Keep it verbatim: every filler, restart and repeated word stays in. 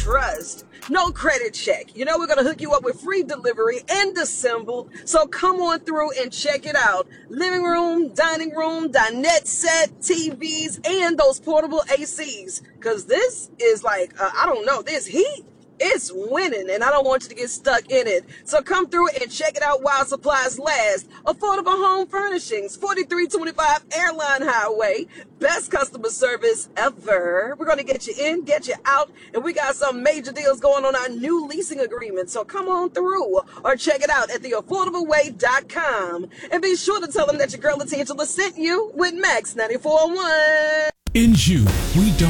trust. No credit check. You know, we're going to hook you up with free delivery and assemble. So come on through and check it out. Living room, dining room, dinette set, T Vs, and those portable A Cs. Because this is like, uh, I don't know, this heat. It's winning, and I don't want you to get stuck in it. So come through and check it out while supplies last. Affordable Home Furnishings, forty-three twenty-five Airline Highway. Best customer service ever. We're going to get you in, get you out, and we got some major deals going on our new leasing agreement. So come on through or check it out at the affordable way dot com. And be sure to tell them that your girl Latangela sent you with Max ninety-four point one. In June, we don't